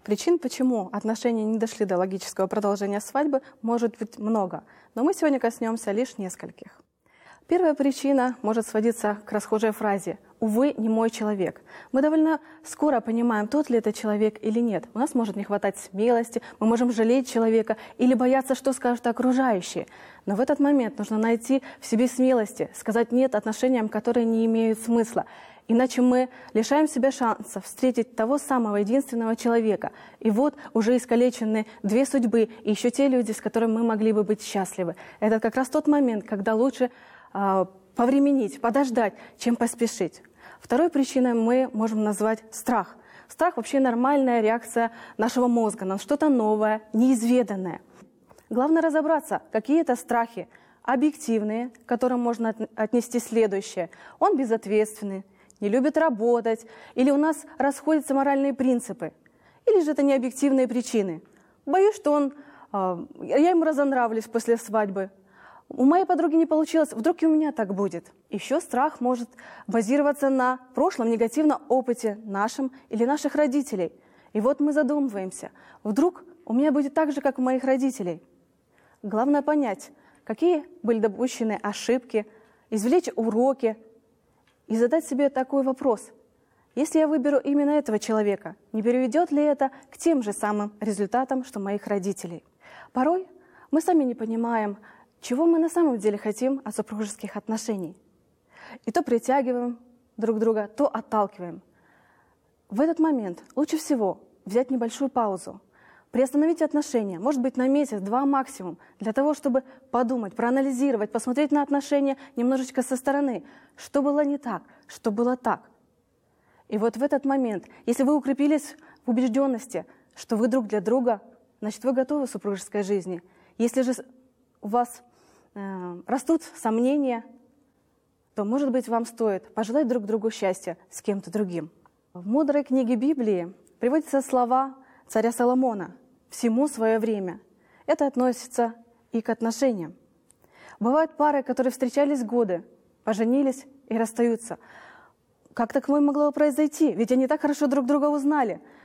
Причин, почему отношения не дошли до логического продолжения свадьбы, может быть много, но мы сегодня коснемся лишь нескольких. Первая причина может сводиться к расхожей фразе «Увы, не мой человек». Мы довольно скоро понимаем, тот ли это человек или нет. У нас может не хватать смелости, мы можем жалеть человека или бояться, что скажут окружающие. Но в этот момент нужно найти в себе смелости, сказать «нет» отношениям, которые не имеют смысла. Иначе мы лишаем себя шанса встретить того самого единственного человека. И вот уже искалечены две судьбы и еще те люди, с которыми мы могли бы быть счастливы. Это как раз тот момент, когда лучше повременить, подождать, чем поспешить. Второй причиной мы можем назвать страх. Страх вообще нормальная реакция нашего мозга на что-то новое, неизведанное. Главное разобраться, какие это страхи объективные, к которым можно отнести следующее. Он безответственный, не любит работать, или у нас расходятся моральные принципы, или же это необъективные причины. Боюсь, что я ему разонравлюсь после свадьбы. У моей подруги не получилось, вдруг и у меня так будет. Еще страх может базироваться на прошлом негативном опыте нашем или наших родителей. И вот мы задумываемся, вдруг у меня будет так же, как у моих родителей. Главное понять, какие были допущены ошибки, извлечь уроки и задать себе такой вопрос. Если я выберу именно этого человека, не приведет ли это к тем же самым результатам, что моих родителей? Порой мы сами не понимаем, чего мы на самом деле хотим от супружеских отношений. И то притягиваем друг друга, то отталкиваем. В этот момент лучше всего взять небольшую паузу, приостановить отношения, может быть, на месяц-два максимум, для того, чтобы подумать, проанализировать, посмотреть на отношения немножечко со стороны, что было не так, что было так. И вот в этот момент, если вы укрепились в убежденности, что вы друг для друга, значит, вы готовы к супружеской жизни. Если же у вас растут сомнения, то, может быть, вам стоит пожелать друг другу счастья с кем-то другим. В мудрой книге Библии приводятся слова царя Соломона «всему свое время». Это относится и к отношениям. Бывают пары, которые встречались годы, поженились и расстаются. Как такое могло произойти? Ведь они так хорошо друг друга узнали.